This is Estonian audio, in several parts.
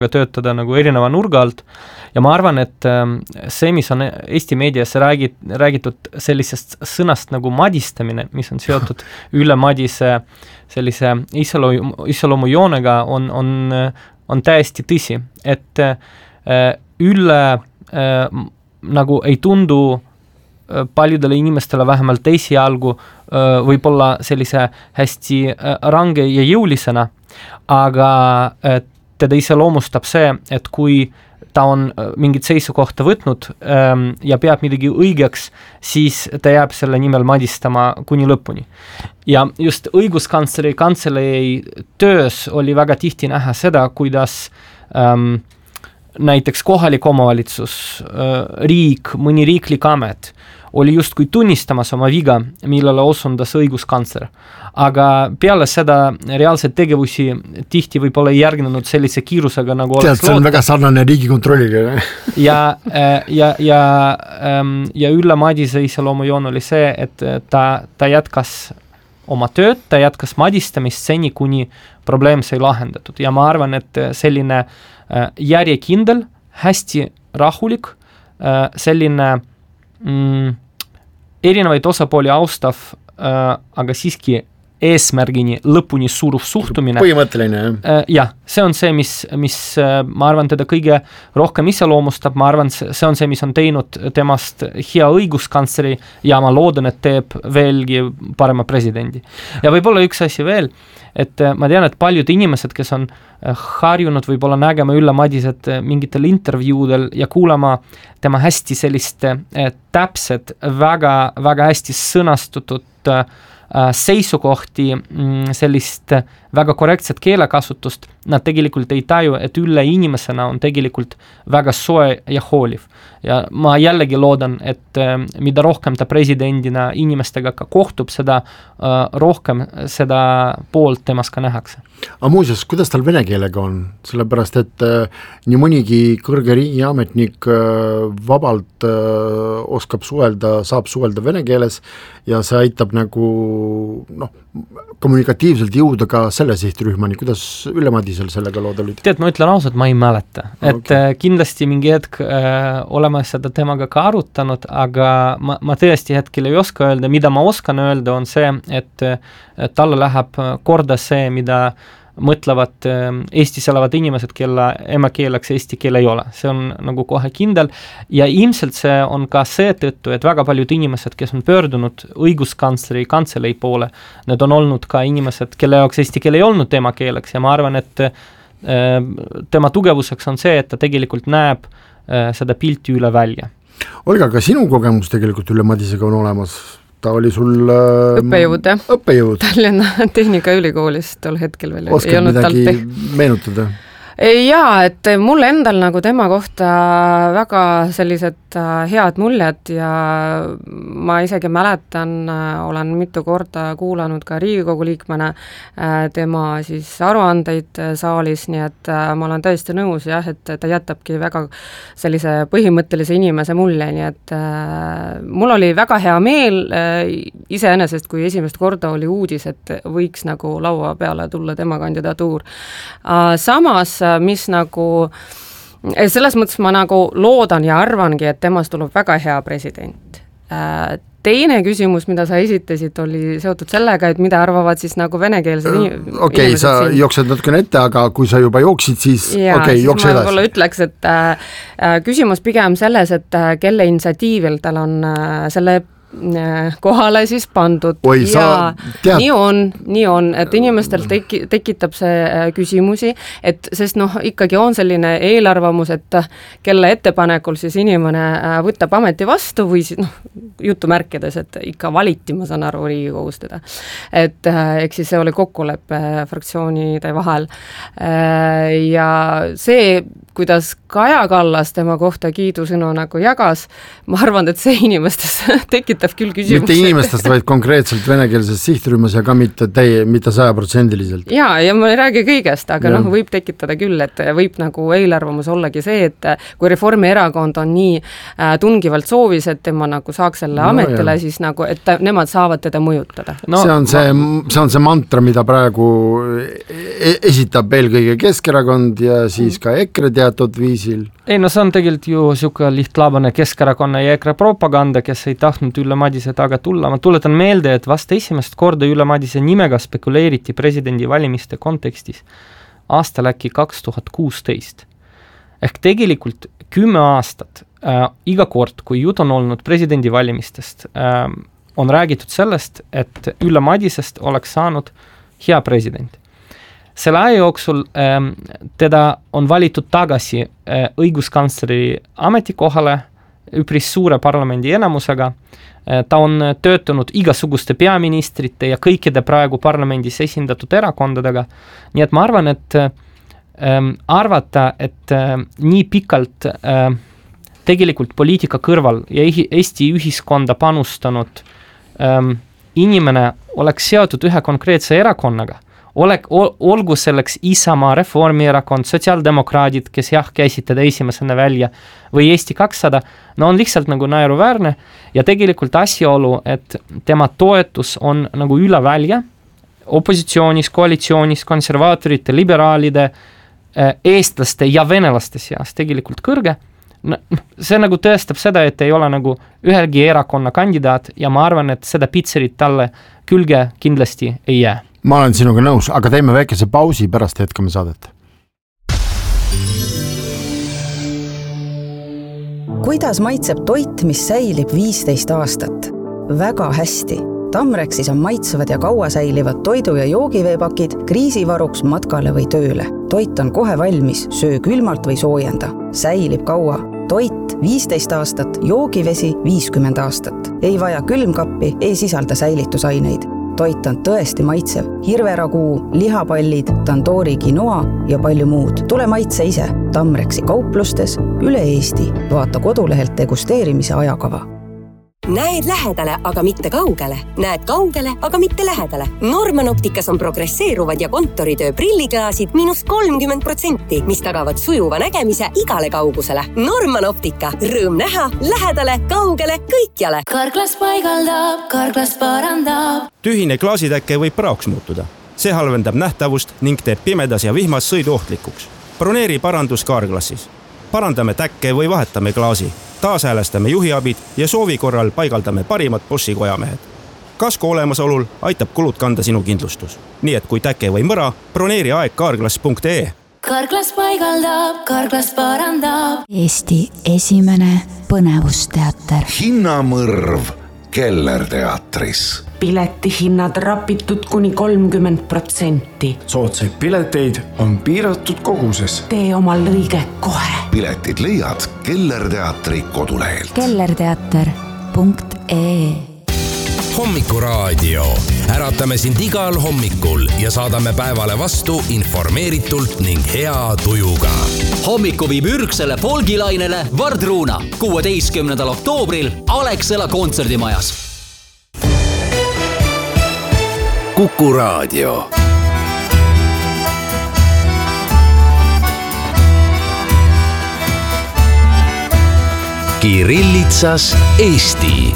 töötada nagu erineva nurga alt ja ma arvan, et see, mis on Eesti meedias räägitud sellisest sõnast nagu madistamine, mis on seotud Ülle Madise sellise iseloomujoonega, on täiesti tõsi, et Ülle nagu ei tundu paljudele inimestele vähemalt esialgu võib-olla sellise hästi range ja jõulisena, aga teda iseloomustab see, et kui ta on mingit seisukohta võtnud ja peab midagi õigeks, siis ta jääb selle nimel madistama kuni lõpuni. Ja just õiguskantsleri kantselei töös oli väga tihti näha seda, kuidas näiteks kohalik omavalitsus, riik, mõni riiklik amet oli justkui tunnistamas oma viga, millele osundas õiguskantsler. Aga peale seda reaalseid tegevusi tihti võib-olla ei järgnenud sellise kiirusega, nagu oleks see on väga sarnane Riigikontrolliga. ja Ülle Madise iseloomujoon oli see, et ta jätkas oma tööd, ta jätkas madistamist seni, kuni probleem sai lahendatud. Ja ma arvan, et selline järjekindel, hästi rahulik, selline erinevaid osapooli austav, aga siiski eesmärgini lõpuni suruv suhtumine. Põhimõtteline, jah. Jah, see on see, mis ma arvan teda kõige rohkem iseloomustab, ma arvan, see on see, mis on teinud temast hea õiguskantsleri ja ma loodan, et teeb veelgi parema presidendi. Ja võib-olla üks asi veel, et ma tean, et paljud inimesed, kes on harjunud võib-olla nägema Ülle Madiset mingitel intervjuudel ja kuulama tema hästi sellist täpset, väga, väga hästi sõnastutud seisukohti, sellist väga korrektset keelekasutust, nad tegelikult ei taju, et Ülle inimesena on tegelikult väga soe ja hooliv. Ja ma jällegi loodan, et mida rohkem ta presidendina inimestega ka kohtub, seda rohkem seda poolt temas ka nähakse. Aga muuseas, kuidas tal vene keelega on? Sellepärast, et nii mõnigi kõrge riigiametnik vabalt oskab saab suhelda vene keeles ja see aitab nagu kommunikatiivselt jõuda ka selle sihtrühmani. Kuidas Ülle Madisel sellega lood olid? Tead, ma ütlen ausalt, ma ei mäleta. Et kindlasti mingi hetk oleme seda temaga ka arutanud, aga ma tõesti hetkel ei oska öelda. Mida ma oskan öelda on see, et talle läheb korda see, mida mõtlevad Eestis elavad inimesed, kelle emakeeleks eesti keel ei ole. See on nagu kohe kindel ja ilmselt see on ka see tõttu, et väga paljud inimesed, kes on pöördunud õiguskantsleri kantselei poole, need on olnud ka inimesed, kelle jaoks eesti keel ei olnud emakeeleks ja ma arvan, et tema tugevuseks on see, et ta tegelikult näeb seda pilti üle välja. Olga, ka sinu kogemus tegelikult Ülle Madisega on olemas? Ta oli sul õppejõud, jah. Õppejõud. Tallinna Tehnikaülikoolist tol hetkel veel. Oskad midagi meenutada? Jaa, et mul endal nagu tema kohta väga sellised head muljed ja ma isegi mäletan, olen mitu korda kuulanud ka Riigikogu liikmena tema siis aruandeid saalis, nii et ma olen täiesti nõus jah, et ta jätabki väga sellise põhimõttelise inimese mulje, nii et mul oli väga hea meel iseenesest, kui esimest korda oli uudis, et võiks nagu laua peale tulla tema kandidatuur. Samas mis nagu, selles mõttes ma nagu loodan ja arvangi, et temast tuleb väga hea president. Teine küsimus, mida sa esitasid, oli seotud sellega, et mida arvavad siis nagu venekeelsed Okei, sa jooksed natukene ette, aga kui sa juba jooksid, siis jookse edasi. Ma ütleks, et küsimus pigem selles, et kelle initsiatiivil tal on selle kohale siis pandud. Nii on, et inimestel tekitab see küsimusi, et sest ikkagi on selline eelarvamus, et kelle ettepanekul siis inimene võtab ameti vastu või siis jutumärkides, et ikka valiti, ma saan aru, Riigikogus teda. Et eks siis see oli kokkuleppe fraktsioonide vahel. Ja see kuidas Kaja Kallas tema kohta kiidusõnu nagu jagas, ma arvan, et see inimestes tekitab küll küsimusi. Mitte inimestest, vaid konkreetselt venekeelses sihtrühmas ja ka mitte 100%. Ja ma ei räägi kõigest, aga võib tekitada küll, et võib nagu eelarvamus ollagi see, et kui Reformierakond on nii tungivalt soovis, et tema nagu saaks selle ametile, siis nagu, et nemad saavad teda mõjutada. See on see mantra, mida praegu esitab eelkõige Keskerakond ja siis ka EKRE teatud viisil. Ei, see on tegelikult ju siuke lihtlabane Keskerakonna ja EKRE propaganda, kes ei tahtnud Ülle Madise taga tulla. Ma tuletan meelde, et vast esimest korda Ülle Madise nimega spekuleeriti presidendi valimiste kontekstis aastal äkki 2016. Ehk tegelikult 10 aastat iga kord, kui jutt on olnud presidendi valimistest, on räägitud sellest, et Ülle Madisest oleks saanud hea president. Selle aja jooksul teda on valitud tagasi õiguskantsleri ametikohale üpris suure parlamendi enamusega. Ta on töötanud igasuguste peaministrite ja kõikide praegu parlamendis esindatud erakondadega. Nii et ma arvan, et arvata, et nii pikalt tegelikult poliitika kõrval ja Eesti ühiskonda panustanud inimene oleks seotud ühe konkreetse erakonnaga. Olgu selleks Isamaa, Reformierakond, sotsiaaldemokraadid, kes käisid teda esimesena välja, või Eesti 200, on lihtsalt nagu naeruväärne ja tegelikult asjaolu, et tema toetus on nagu üle välja opositsioonis, koalitsioonis, konservaatorite, liberaalide, eestlaste ja venelaste seas tegelikult kõrge. See nagu tõestab seda, et ei ole nagu ühelgi erakonna kandidaat ja ma arvan, et seda pitserit talle külge kindlasti ei jää. Ma olen sinuga nõus, aga teeme väikese pausi, pärast jätkame saadet. Kuidas maitseb toit, mis säilib 15 aastat? Väga hästi. Tamrexis on maitsevad ja kaua säilivad toidu- ja joogiveepakid kriisivaruks matkale või tööle. Toit on kohe valmis, söö külmalt või soojenda. Säilib kaua. Toit 15 aastat, joogivesi 50 aastat. Ei vaja külmkappi, ei sisalda säilitusaineid. Toit on tõesti maitsev. Hirveraguu, lihapallid, tandoori quinoa ja palju muud. Tule maitse ise. Tamrexi kauplustes üle Eesti. Vaata kodulehelt degusteerimise ajakava. Näed lähedale, aga mitte kaugele. Näed kaugele, aga mitte lähedale. Norman Opticas on progresseeruvad ja kontoritöö prilliklaasid -30%, mis tagavad sujuva nägemise igale kaugusele. Norman Optica. Rõõm näha, lähedale, kaugele, kõikjale. Karglas paigaldab, Karglas parandab. Tühine klaasitäkke võib praoks muutuda. See halvendab nähtavust ning teeb pimedas ja vihmas sõidu ohtlikuks. Broneeri parandus Karglassis. Parandame täkke või vahetame klaasi. Taashäälestame juhiabid ja soovi korral paigaldame parimad Boschi kojamehed. Kasko olemasolul aitab kulud kanda sinu kindlustus. Nii et kui täke või mõra, broneeri aeg karglas.ee. Karglas paigaldab, Karglas parandab. Eesti esimene põnevusteater. Hinnamõrv Kellerteatris. Piletihinnad rapitud kuni 30%. Soodsaid pileteid on piiratud koguses. Tee oma lõige kohe. Piletid leiad Kellerteatri kodulehelt. kellerteater.ee. Hommikuraadio. Äratame sind igal hommikul ja saadame päevale vastu informeeritult ning hea tujuga. Hommiku viib ürgsele folgilainele Vardruuna 16. oktoobril Alexela kontserdimajas. Kuku Raadio. Kirillitsas Eesti.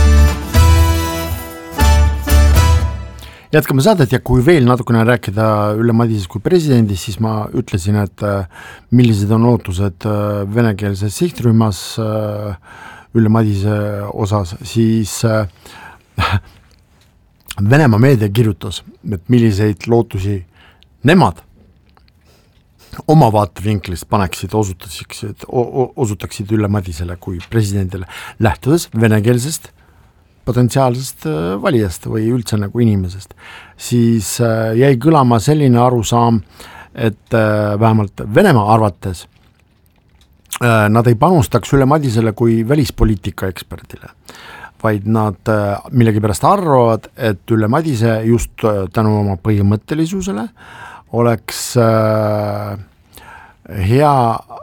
Jätkame saadet ja kui veel natukene rääkida Ülle Madisest kui presidendist, siis ma ütlesin, et millised on ootused venekeelses sihtrühmas Ülle Madise osas, siis Venemaa meedia kirjutas, et milliseid lootusi nemad oma vaatevinklist paneksid, osutaksid Ülle Madisele kui presidendile, lähtudes venekeelsest potentsiaalsest valijast või üldse nagu inimesest, siis jäi kõlama selline arusaam, et vähemalt Venemaa arvates nad ei panustaks Ülle Madisele kui välispoliitika eksperdile, vaid nad millegipärast arvavad, et Ülle Madise just tänu oma põhimõttelisusele oleks hea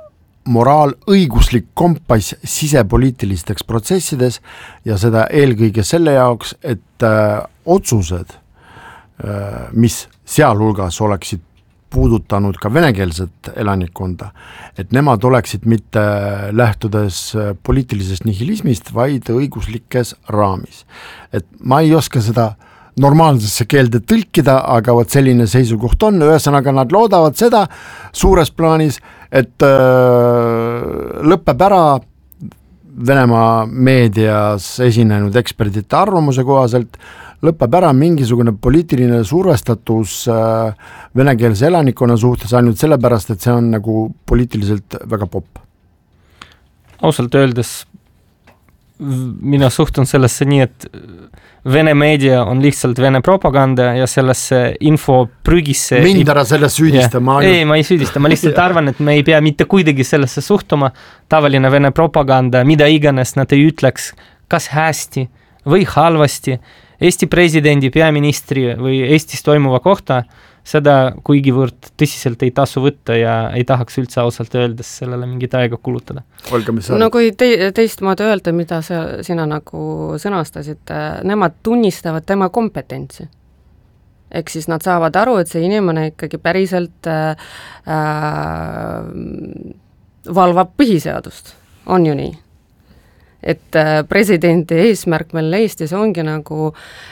moraal, õiguslik kompass sisepoliitilisteks protsessides ja seda eelkõige selle jaoks, et otsused, mis sealhulgas oleksid puudutanud ka venekeelset elanikkonda, et nemad oleksid mitte lähtudes poliitilisest nihilismist, vaid õiguslikes raamis. Et ma ei oska seda normaalsesse keelde tõlkida, aga vot selline seisukoht on, ühesõnaga nad loodavad seda suures plaanis, et lõpeb ära Venemaa meedias esinenud eksperdite arvamuse kohaselt, lõpeb ära mingisugune poliitiline survestatus venekeelse elanikkonna suhtes ainult sellepärast, et see on nagu poliitiliselt väga popp. Ausalt öeldes mina suhtun sellesse nii, et Vene meedia on lihtsalt Vene propaganda ja sellesse info prügisse... Mind ära sellest süüdista. Ei, ma ei süüdista, ma lihtsalt arvan, et me ei pea mitte kuidagi sellesse suhtuma. Tavaline Vene propaganda, mida iganes nad ei ütleks, kas hästi või halvasti Eesti presidendi, peaministri või Eestis toimuva kohta, seda kuigivõrd tõsiselt ei tasu võtta ja ei tahaks üldse ausalt öeldes sellele mingit aega kulutada. No kui teistmoodi öelda, mida sina nagu sõnastasid, nemad tunnistavad tema kompetentsi. Ehk siis nad saavad aru, et see inimene ikkagi päriselt valvab põhiseadust. On ju nii? Et presidendi eesmärk meil Eestis ongi nagu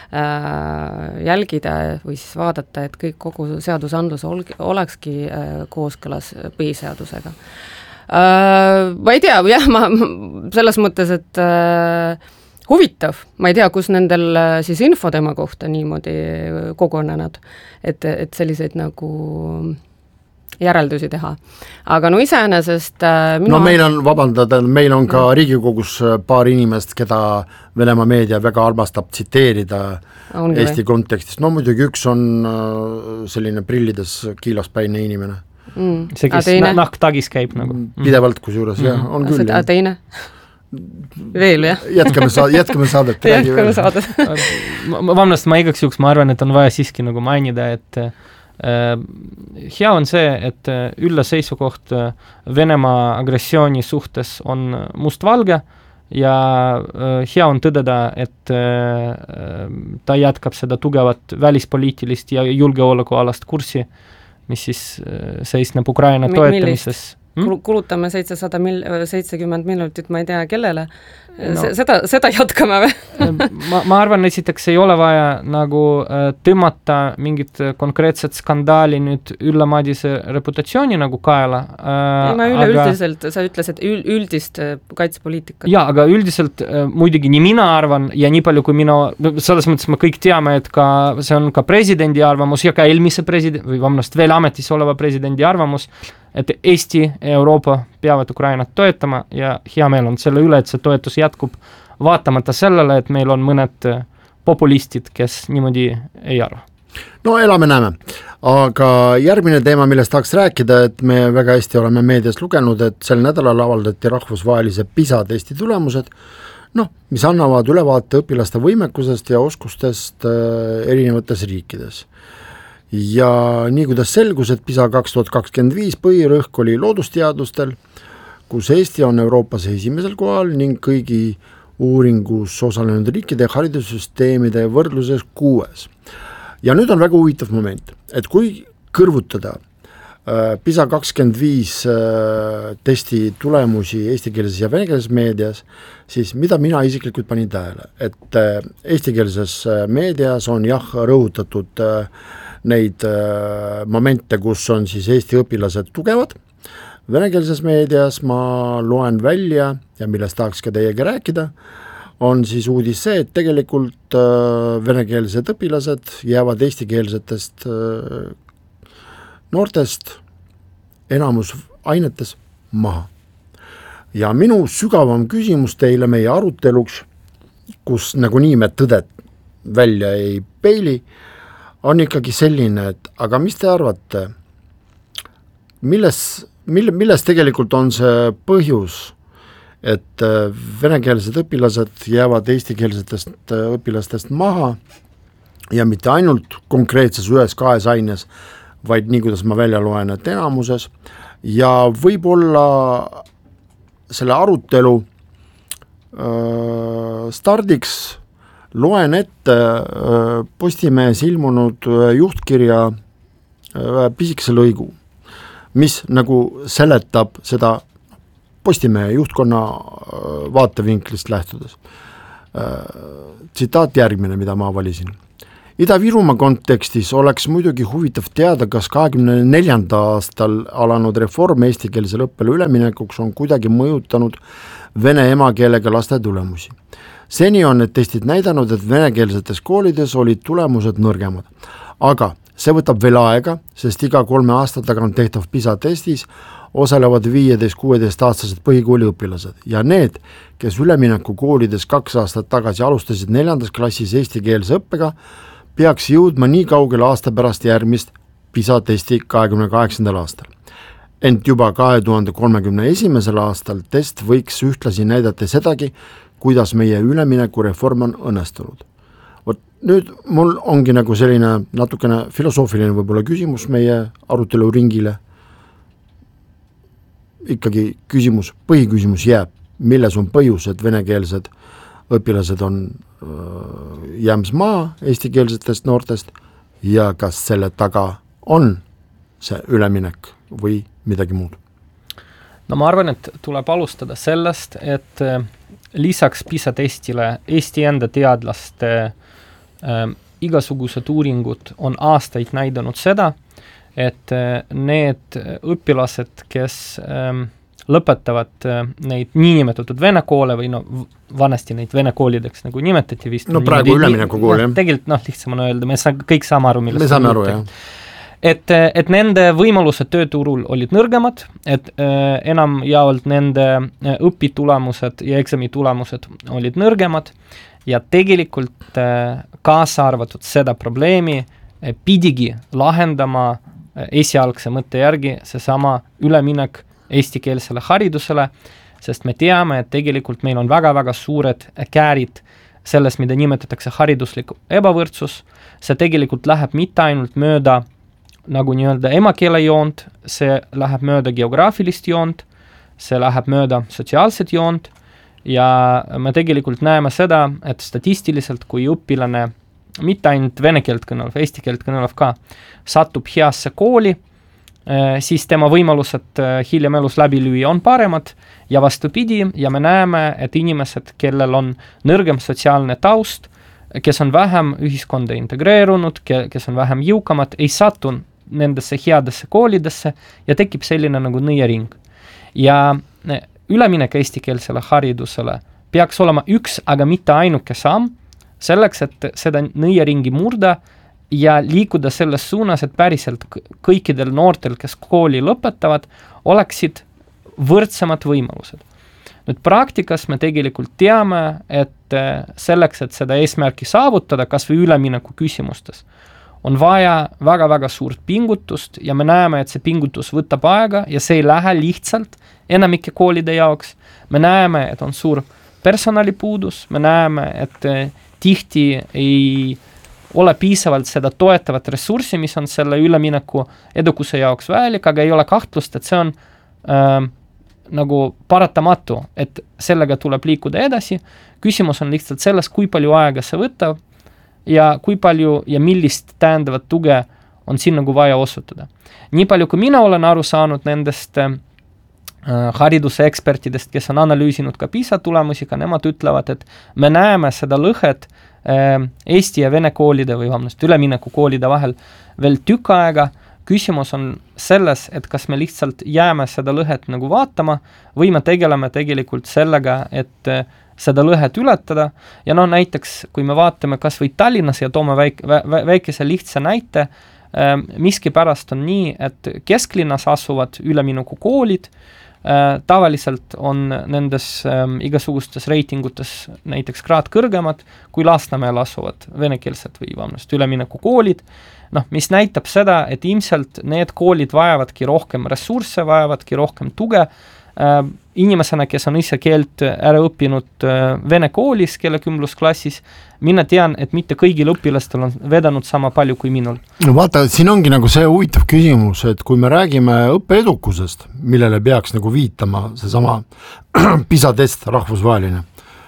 jälgida või siis vaadata, et kogu seadusandlus olekski kooskõlas põhiseadusega. Ma ei tea, jah, ma selles mõttes, et huvitav, ma ei tea, kus nendel siis info tema kohta niimoodi kogunenud, et selliseid nagu järeldusi teha. Aga no iseenesest No meil on, vabandada, meil on ka Riigikogus paar inimest, keda Venemaa meedia väga armastab tsiteerida Eesti kontekstis. No muidugi üks on selline prillides kiilaspäine inimene. See, kes nahk tagis käib nagu. Pidevalt kusjuures, jah, on küll. A teine? Veel, jah? Jätkame saadet. Jätkame saadet. Vabandust, ma igaks juhuks, ma arvan, et on vaja siiski nagu mainida, et hea on see, et Ülle seisukoht Venemaa agressiooni suhtes on mustvalge ja hea on tõdeda, et ta jätkab seda tugevat välispoliitilist ja julgeolekualast kurssi, mis siis seisneb Ukraina toetamises. Kulutame 770 minutit, ma ei tea kellele. Seda jätkame või? ma arvan, esiteks ei ole vaja nagu tõmmata mingit konkreetset skandaali nüüd Ülle Madise reputatsiooni nagu kaela. Ma üleüldiselt, sa ütlesid üldist kaitsepoliitikat. Jaa, aga üldiselt muidugi nii mina arvan ja nii palju kui mina, selles mõttes me kõik teame, et ka, see on ka presidendi arvamus ja ka eelmise presidendi, või vamnast veel ametis oleva presidendi arvamus, et Eesti ja Euroopa peavad Ukrainat toetama ja hea meel on selle üle, et see toetus jätkub vaatamata sellele, et meil on mõned populistid, kes niimoodi ei arva. No elame-näeme, aga järgmine teema, millest tahaks rääkida, et me väga hästi oleme meedias lugenud, et sel nädalal avaldati rahvusvahelise PISA testi tulemused, mis annavad ülevaate õpilaste võimekusest ja oskustest erinevates riikides. Ja nii kuidas selgus, et PISA 2025 põhirõhk oli loodusteadustel, kus Eesti on Euroopas esimesel kohal ning kõigi uuringus osalenud riikide haridussüsteemide võrdluses 6. Ja nüüd on väga huvitav moment, et kui kõrvutada PISA 25 testi tulemusi eestikeelses ja venekeelses meedias, siis mida mina isiklikult panin tähele, et eestikeelses meedias on rõhutatud neid momente, kus on siis Eesti õpilased tugevad. Venekeelses meedias ma loen välja ja millest tahaks ka teiega rääkida, on siis uudis see, et tegelikult venekeelsed õpilased jäävad eestikeelsetest noortest enamus ainetes maha. Ja minu sügavam küsimus teile meie aruteluks, kus nagunii me tõdet välja ei peili, on ikkagi selline, et aga mis te arvate, milles tegelikult on see põhjus, et venekeelsed õpilased jäävad eestikeelsetest õpilastest maha ja mitte ainult konkreetses ühes kahes aines, vaid nii, kuidas ma välja loen, et enamuses, ja võib-olla selle arutelu stardiks loen ette Postimehes ilmunud juhtkirja pisikese lõigu, mis nagu seletab seda Postimehe juhtkonna vaatevinklist lähtudes. Tsitaat järgmine, mida ma valisin. Ida-Virumaa kontekstis oleks muidugi huvitav teada, kas 24. aastal alanud reform eestikeelsele õppele üleminekuks on kuidagi mõjutanud vene emakeelega laste tulemusi. Seni on need testid näidanud, et venekeelsetes koolides olid tulemused nõrgemad. Aga see võtab veel aega, sest iga 3 aasta tagant tehtav PISA testis osalevad 15-16-aastased põhikooli õpilased ja need, kes ülemineku koolides 2 aastat tagasi alustasid 4. klassis eestikeelse õppega, peaks jõudma nii kaugele aasta pärast järgmist PISA testi 28. aastal. Ent juba 2031. aastal test võiks ühtlasi näidata sedagi, kuidas meie üleminekureform on õnnestunud. Vot nüüd mul ongi nagu selline natukene filosoofiline võib-olla küsimus meie arutelu ringile. Ikkagi põhiküsimus jääb, milles on põhjus, et venekeelsed õpilased on jäämas maa eestikeelsetest noortest ja kas selle taga on see üleminek või midagi muud? No ma arvan, et tuleb alustada sellest, et lisaks PISA testile Eesti enda teadlaste igasugused uuringud on aastaid näidanud seda, et need õpilased, kes lõpetavad neid niinimetatud vene koole või vanasti neid vene koolideks nagu nimetati vist. No praegu ülemineku kool, jah. Tegelikult lihtsam on öelda, me kõik saame aru, millest me saame aru, jah. Et nende võimalused tööturul olid nõrgemad, et enam jaolt nende õpitulemused ja eksamitulemused olid nõrgemad ja tegelikult kaasa arvatud seda probleemi pidigi lahendama esialgse mõtte järgi seesama üleminek eestikeelsele haridusele, sest me teame, et tegelikult meil on väga-väga suured käärid selles, mida nimetatakse hariduslik ebavõrdsus. See tegelikult läheb mitte ainult mööda nagu nii-öelda emakeele joont, see läheb mööda geograafilist joont, see läheb mööda sotsiaalset joont ja me tegelikult näeme seda, et statistiliselt, kui õpilane mitte ainult vene keelt kõnelev, eesti keelt kõnelev ka, satub heasse kooli, siis tema võimalused hiljem elus läbi lüüa on paremad ja vastupidi, ja me näeme, et inimesed, kellel on nõrgem sotsiaalne taust, kes on vähem ühiskonda integreerunud, kes on vähem jõukamad, ei satu nendesse headesse koolidesse ja tekib selline nagu nõiering. Ja üleminek eestikeelsele haridusele peaks olema üks, aga mitte ainuke samm, selleks, et seda nõieringi murda ja liikuda selles suunas, et päriselt kõikidel noortel, kes kooli lõpetavad, oleksid võrdsemad võimalused. Nüüd praktikas me tegelikult teame, et selleks, et seda eesmärki saavutada, kas või ülemineku küsimustes, on vaja väga-väga suurt pingutust ja me näeme, et see pingutus võtab aega ja see ei lähe lihtsalt enamike koolide jaoks. Me näeme, et on suur personalipuudus, me näeme, et tihti ei ole piisavalt seda toetavat ressurssi, mis on selle ülemineku edukuse jaoks vajalik, aga ei ole kahtlust, et see on nagu paratamatu, et sellega tuleb liikuda edasi. Küsimus on lihtsalt selles, kui palju aega see võtab ja kui palju ja millist täiendavat tuge on siin nagu vaja osutada. Nii palju, kui mina olen aru saanud nendest hariduse ekspertidest, kes on analüüsinud ka PISA tulemusi, ka nemad ütlevad, et me näeme seda lõhet Eesti ja vene koolide või ülemineku koolide vahel veel tükk aega. Küsimus on selles, et kas me lihtsalt jääme seda lõhet nagu vaatama või me tegeleme tegelikult sellega, et seda lõhet ületada. Ja näiteks, kui me vaatame kas või Tallinnas ja toome väikese lihtsa näite, miski pärast on nii, et kesklinnas asuvad ülemineku koolid, tavaliselt on nendes igasugustes reitingutes näiteks kraad kõrgemad, kui Lasnamäel asuvad venekeelsed või ülemineku koolid, mis näitab seda, et ilmselt need koolid vajavadki rohkem ressursse, vajavadki rohkem tuge inimesena, kes on ise keelt ära õppinud vene koolis keelekümblusklassis, mina tean, et mitte kõigil õpilastel on vedanud sama palju kui minul. No vaata, siin ongi nagu see huvitav küsimus, et kui me räägime õppeedukusest, millele peaks nagu viitama see sama PISA test rahvusvaheline,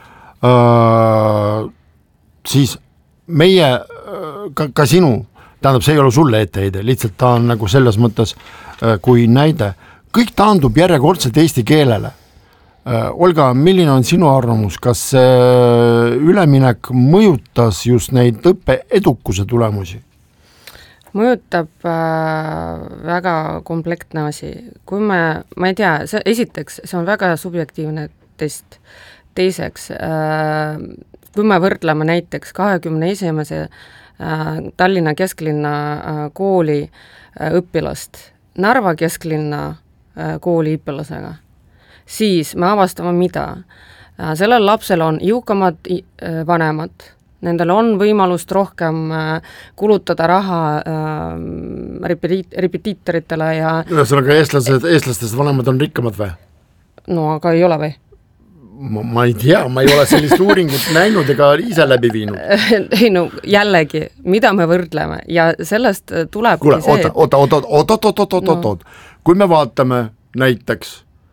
siis meie, ka sinu, tähendab, see ei ole sulle etteheide, lihtsalt ta on nagu selles mõttes kui näide, kõik taandub järjekordselt eesti keelele. Olga, milline on sinu arvamus, kas üleminek mõjutas just neid õppeedukuse tulemusi? Mõjutab väga komplektne asi. Kui ma ei tea, esiteks, see on väga subjektiivne test. Teiseks, kui me võrdleme näiteks 21. Tallinna kesklinna kooli õpilast Narva kesklinna kooli õpilasega, siis me avastame mida. Sellel lapsel on jõukamad vanemad, nendel on võimalust rohkem kulutada raha repetiitoritele ja... Ühesõnaga, eestlastest vanemad on rikkamad või? No, aga ei ole või? Ma ei tea, ma ei ole sellist uuringut näinud ega ise läbi viinud. Ei no jällegi, mida me võrdleme ja sellest tuleb see... Oot. Kui me vaatame näiteks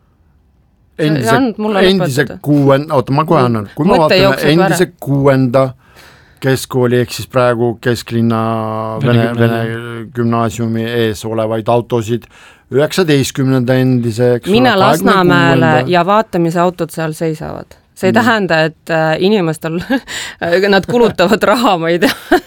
endise kuuenda keskkooli ehk siis praegu kesklinna Vene gümnaasiumi ees olevaid autosid 19. endise, mine Lasnamäele ja vaatamise autod seal seisavad. See ei tähenda, et inimestel nad kulutavad raha, ma ei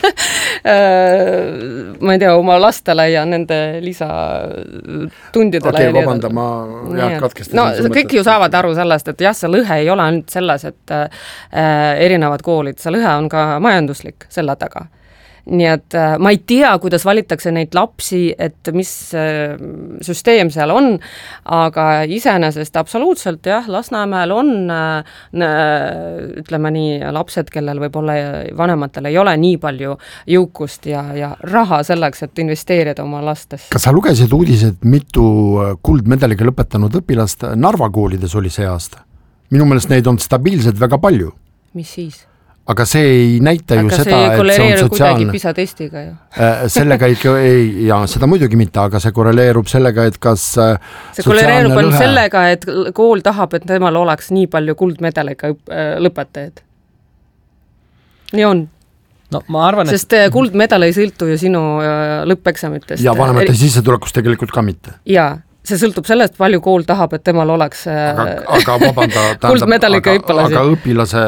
tea, oma lastele ja nende lisatundidele. Okei, vabanda, ma katkestasin. No kõik ju saavad aru sellest, et jah, see lõhe ei ole ainult selles, et erinevad koolid, see lõhe on ka majanduslik selle taga. Nii et ma ei tea, kuidas valitakse neid lapsi, et mis süsteem seal on, aga iseenesest absoluutselt jah, Lasnamäel on ütleme nii, lapsed, kellel võib-olla vanematel ei ole nii palju jõukust ja raha selleks, et investeerida oma lastesse. Kas sa lugesid uudised, mitu kuldmedaliga lõpetanud õpilast Narva koolides oli see aasta? Minu meelest neid on stabiilselt väga palju. Mis siis? Aga see ei näita ju seda, et see on sotsiaalne. Kuidagi PISA testiga ju. Sellega ikka ei, ja seda muidugi mitte, aga see korreleerub sellega, et kas see korreleerub on sellega, et kool tahab, et temal oleks nii palju kuldmedaliga lõpetajaid. Nii on. No, ma arvan, sest kuldmedal ei sõltu ju sinu lõppeksamitest. Ja vanemate sissetulekust tegelikult ka mitte. Jaa. See sõltub sellest, palju kool tahab, et temal oleks aga vabanda, kuldmedaliga õpilasi. Aga õpilase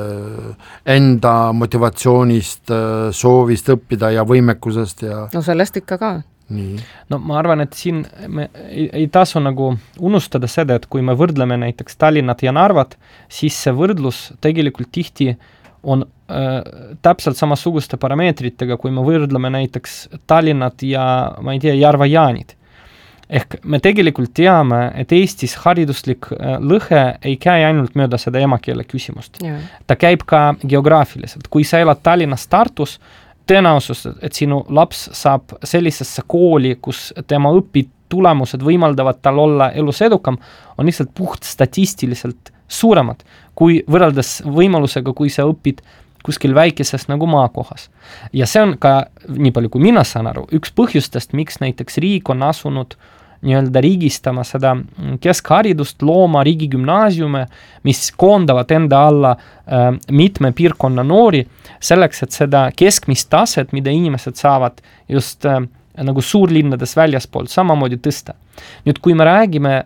enda motivatsioonist, soovist õppida ja võimekusest ja... No sellest ikka ka. Nii. No ma arvan, et siin me ei tasu nagu unustada seda, et kui me võrdleme näiteks Tallinnat ja Narvat, siis see võrdlus tegelikult tihti on täpselt samasuguste parameetritega, kui me võrdleme näiteks Tallinnat ja, ma ei tea, Järva-Jaanid. Ehk me tegelikult teame, et Eestis hariduslik lõhe ei käi ainult mööda seda emakeele küsimust. Ja. Ta käib ka geograafiliselt. Kui sa elad Tallinnas Tartus, tõenäosus, et sinu laps saab sellisesse kooli, kus tema õpitulemused võimaldavad tal olla elus edukam, on lihtsalt puht statistiliselt suuremad, kui võrreldes võimalusega, kui sa õpid kuskil väikeses nagu maakohas. Ja see on ka, nii palju kui mina saan aru, üks põhjustest, miks näiteks riik on asunud nii-öelda riigistama seda keskharidust, looma riigigümnaasiume, mis koondavad enda alla mitme piirkonna noori, selleks, et seda keskmist taset, mida inimesed saavad just nagu suurlinnades väljaspoolt samamoodi tõsta. Nüüd, kui me räägime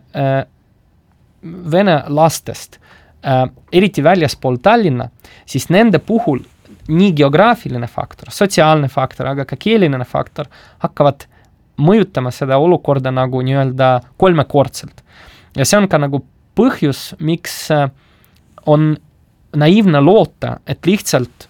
vene lastest, eriti väljaspool Tallinna, siis nende puhul nii geograafiline faktor, sotsiaalne faktor, aga ka keeline faktor hakkavad mõjutama seda olukorda nagu nii-öelda kolmekordselt. Ja see on ka nagu põhjus, miks on naiivne loota, et lihtsalt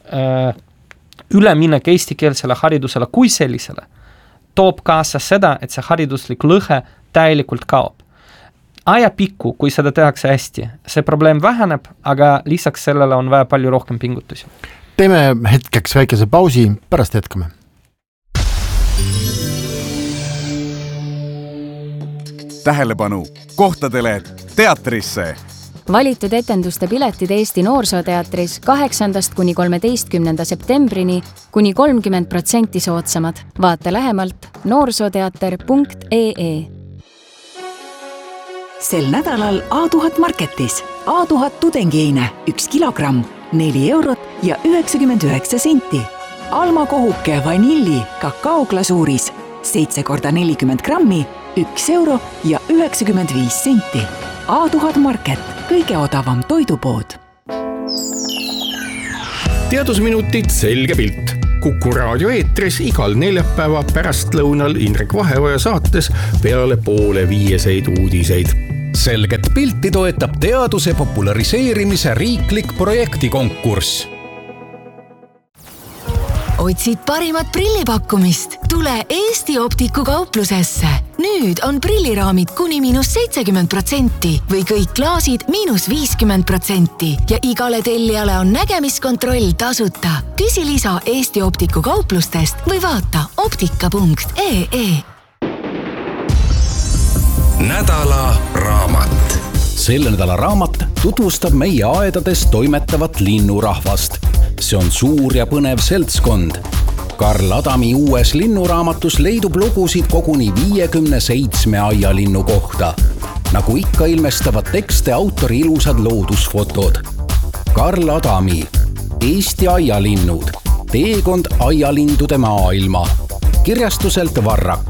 üleminek eestikeelsele haridusele kui sellisele toob kaasa seda, et see hariduslik lõhe täielikult kaob. Ajapikku, kui seda tehakse hästi, see probleem väheneb, aga lisaks sellele on vaja palju rohkem pingutusi. Teeme hetkeks väikese pausi, pärast jätkame. Tähelepanu! Kohtadele teatrisse! Valitud etenduste piletid Eesti Noorsooteatris 8. kuni 13. septembrini kuni 30% soodsamad. Vaata lähemalt noorsooteater.ee. Sel nädalal A1000 Marketis A1000 tudengiine 1 kilogramm 4 eurot ja 99 senti. Alma kohuke vanilli kakaoglasuuris 7 × 40 grammi 1 euro ja 95 senti. A1000 Market, kõige odavam toidupood. Teadusminutid selge pilt. Kuku raadio eetris igal neljapäeva pärastlõunal Indrek Vaheoja saates peale 4:30 uudiseid. Selget pilti toetab teaduse populariseerimise riiklik projektikonkurss. Otsid parimat prillipakkumist? Tule Eesti Optiku kauplusesse. Nüüd on prilliraamid kuni -70% või kõik klaasid -50% ja igale tellijale on nägemiskontroll tasuta. Küsi lisa Eesti Optiku kauplustest või vaata optika.ee. Nädala raamat. Selle nädala raamat tutvustab meie aedades toimetavat linnurahvast. See on suur ja põnev seltskond. Karl Adami uues linnuraamatus leidub lugusid koguni 57 aialinnu kohta. Nagu ikka ilmestavad tekste autori ilusad loodusfotod. Karl Adami, Eesti aialinnud, teekond aialindude maailma. Kirjastuselt Varrak.